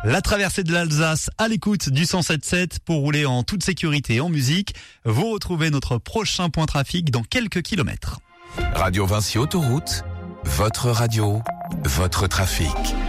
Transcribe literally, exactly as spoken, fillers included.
La traversée de l'Alsace à l'écoute du cent sept sept pour rouler en toute sécurité et en musique. Vous retrouvez notre prochain point trafic dans quelques kilomètres. Radio Vinci Autoroute, votre radio, votre trafic.